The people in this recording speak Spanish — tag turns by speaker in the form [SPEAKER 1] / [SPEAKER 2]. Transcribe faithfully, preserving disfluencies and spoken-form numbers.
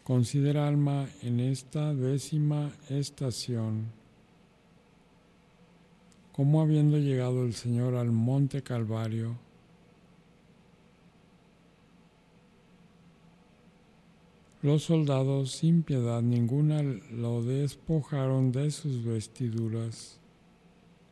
[SPEAKER 1] Considera, alma, en esta décima estación, cómo habiendo llegado el Señor al monte Calvario, los soldados sin piedad ninguna lo despojaron de sus vestiduras